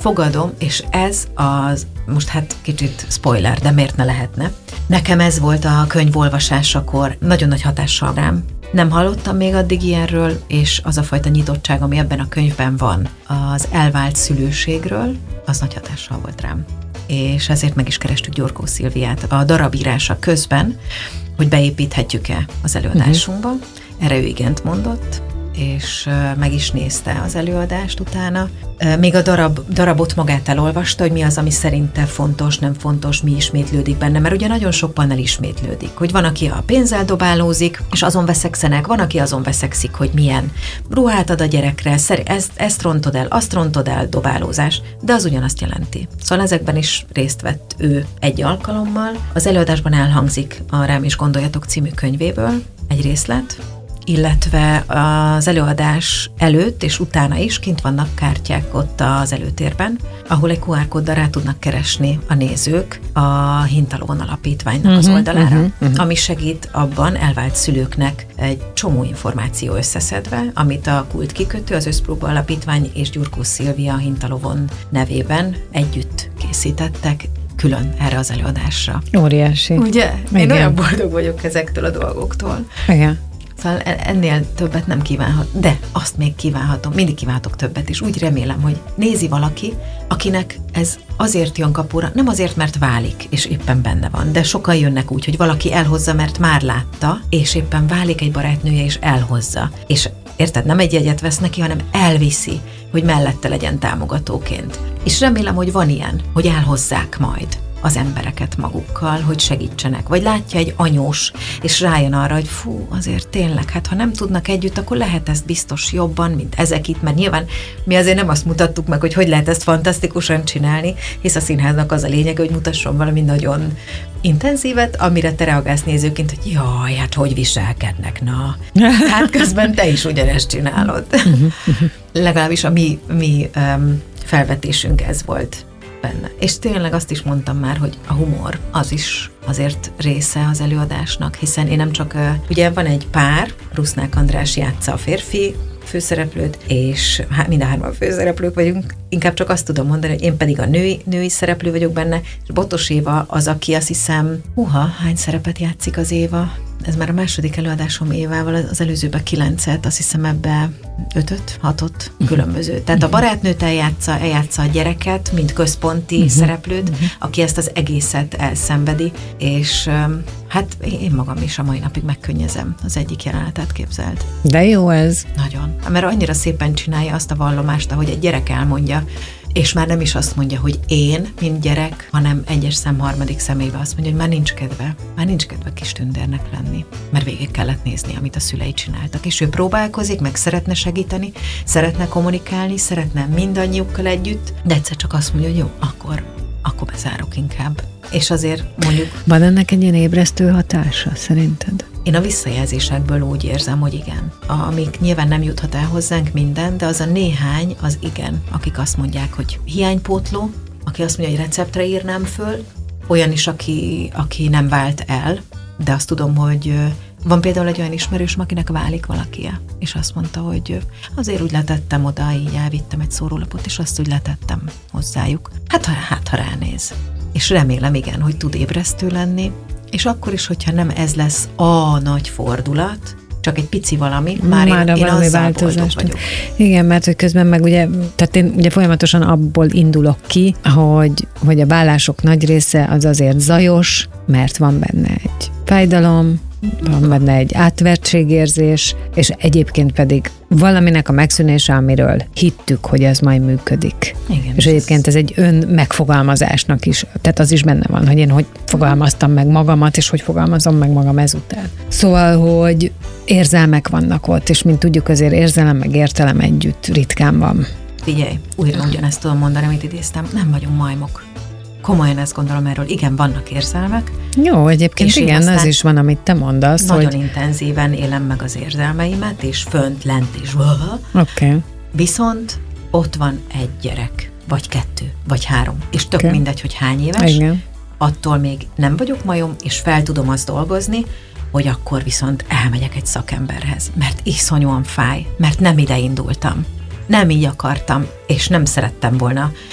fogadom, és ez az, most hát kicsit spoiler, de miért ne lehetne? Nekem ez volt a könyv olvasásakor nagyon nagy hatással rám. Nem hallottam még addig ilyenről, és az a fajta nyitottság, ami ebben a könyvben van, az elvált szülőségről, az nagy hatással volt rám. És ezért meg is kerestük Gyurkó Szilviát a darabírása közben, hogy beépíthetjük-e az előadásunkba. Erre ő igent mondott, és meg is nézte az előadást utána. Még a darabot magát elolvasta, hogy mi az, ami szerinte fontos, nem fontos, mi ismétlődik benne, mert ugye nagyon sok panel ismétlődik, hogy van, aki a pénzzel dobálózik, és azon veszekszenek, van, aki azon veszekszik, hogy milyen ruhát ad a gyerekre, ezt rontod el, azt rontod el, dobálózás, de az ugyanazt jelenti. Szóval ezekben is részt vett ő egy alkalommal. Az előadásban elhangzik a Rám is gondoljatok című könyvéből egy részlet, illetve az előadás előtt és utána is kint vannak kártyák ott az előtérben, ahol egy QR kóddal rá tudnak keresni a nézők a Hintalovon Alapítványnak az oldalára, ami segít abban elvált szülőknek egy csomó információ összeszedve, amit a Kult Kikötő, az Összpróba Alapítvány és Gyurkó Szilvia a Hintalovon nevében együtt készítettek, külön erre az előadásra. Óriási. Ugye? Igen. Én olyan boldog vagyok ezektől a dolgoktól. Igen. Szóval ennél többet nem kívánhat, de azt még kívánhatom, mindig kívánhatok többet, és úgy remélem, hogy nézi valaki, akinek ez azért jön kapura, nem azért, mert válik, és éppen benne van, de sokan jönnek úgy, hogy valaki elhozza, mert már látta, és éppen válik egy barátnője, és elhozza. És érted, nem egy jegyet vesz neki, hanem elviszi, hogy mellette legyen támogatóként. És remélem, hogy van ilyen, hogy elhozzák majd az embereket magukkal, hogy segítsenek. Vagy látja egy anyós, és rájön arra, hogy fú, azért tényleg, hát ha nem tudnak együtt, akkor lehet ezt biztos jobban, mint ezek itt, mert nyilván mi azért nem azt mutattuk meg, hogy lehet ezt fantasztikusan csinálni, hisz a színháznak az a lényeg, hogy mutasson valami nagyon intenzívet, amire te reagálsz nézőként, hogy jaj, hát hogy viselkednek, na. Hát közben te is ugyanezt csinálod. Legalábbis a mi felvetésünk ez volt benne. És tényleg azt is mondtam már, hogy a humor az is azért része az előadásnak, hiszen én nem csak, ugye van egy pár, Rusznák András játsza a férfi főszereplőt, és mind a hárman főszereplők vagyunk, inkább csak azt tudom mondani, hogy én pedig a női szereplő vagyok benne, és Botos Éva az, aki azt hiszem, hány szerepet játszik az Éva? Ez már a második előadásom Évával, az előzőben 9-et, azt hiszem ebbe 5-öt, 6-ot különböző. Tehát a barátnőt eljátsza a gyereket, mint központi szereplőt, aki ezt az egészet elszenvedi, és hát én magam is a mai napig megkönnyezem az egyik jelenetet, képzeld. De jó ez. Nagyon. Mert annyira szépen csinálja azt a vallomást, ahogy egy gyerek elmondja, és már nem is azt mondja, hogy én, mint gyerek, hanem egyes szám harmadik személybe azt mondja, hogy már nincs kedve kis tündérnek lenni, mert végig kellett nézni, amit a szülei csináltak. És ő próbálkozik, meg szeretne segíteni, szeretne kommunikálni, szeretne mindannyiukkal együtt, de egyszer csak azt mondja, hogy jó, akkor bezárok inkább. És azért mondjuk... Van ennek egy ilyen ébresztő hatása, szerinted? Én a visszajelzésekből úgy érzem, hogy igen. Amik nyilván nem juthat el hozzánk minden, de az a néhány, az igen, akik azt mondják, hogy hiánypótló, aki azt mondja, hogy receptre írnám föl, olyan is, aki nem vált el, de azt tudom, hogy van például egy olyan ismerősöm, akinek válik valakie, és azt mondta, hogy azért úgy letettem oda, így elvittem egy szórólapot, és azt úgy letettem hozzájuk. Hát ha ránéz. És remélem, igen, hogy tud ébresztő lenni, és akkor is, hogyha nem ez lesz a nagy fordulat, csak egy pici valami, már én azzal boldog vagyok. Igen, mert hogy közben meg ugye, tehát én ugye folyamatosan abból indulok ki, hogy a vállások nagy része az azért zajos, mert van benne egy fájdalom, van benne egy átvertségérzés, és egyébként pedig valaminek a megszűnése, amiről hittük, hogy ez majd működik. Igen, és egyébként ez egy megfogalmazásnak is, tehát az is benne van, hogy én hogy fogalmaztam meg magamat, és hogy fogalmazom meg magam ezután. Szóval, hogy érzelmek vannak ott, és mint tudjuk, azért érzelem meg értelem együtt ritkán van. Figyelj, újra ugyanezt tudom mondani, amit idéztem, nem vagyunk majmok. Komolyan ezt gondolom erről, igen, vannak érzelmek. Jó, egyébként igen, az is van, amit te mondasz. Nagyon intenzíven élem meg az érzelmeimet, és fönt, lent, és Okay. Viszont ott van egy gyerek, vagy 2, vagy 3, és tök mindegy, hogy hány éves. Igen. Attól még nem vagyok majom, és fel tudom azt dolgozni, hogy akkor viszont elmegyek egy szakemberhez, mert iszonyúan fáj, mert nem ide indultam. Nem így akartam, és nem szerettem volna